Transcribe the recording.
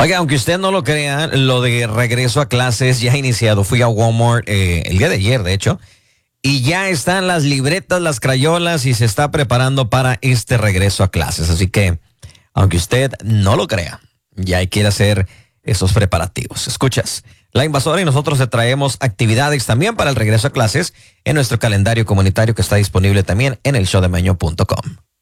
Oiga, aunque usted no lo crea, lo de regreso a clases ya ha iniciado. Fui a Walmart el día de ayer, de hecho, y ya están las libretas, las crayolas y se está preparando para este regreso a clases. Así que, aunque usted no lo crea, ya hay que ir a hacer esos preparativos. Escuchas, La Invasora y nosotros te traemos actividades también para el regreso a clases en nuestro calendario comunitario que está disponible también en elshowdemeño.com.